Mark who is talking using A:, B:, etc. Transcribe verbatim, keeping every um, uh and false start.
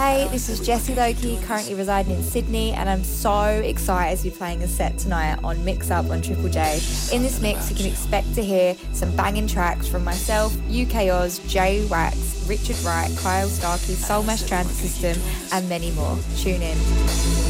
A: Hey, this is Jessie Loki, currently residing in Sydney, and I'm so excited to be playing a set tonight on Mix Up on Triple J. In this mix, you can expect to hear some banging tracks from myself, U K Oz, Jay Wax, Richard Wright, Kyle Starkey, Soul Mash Transit System, and many more. Tune in.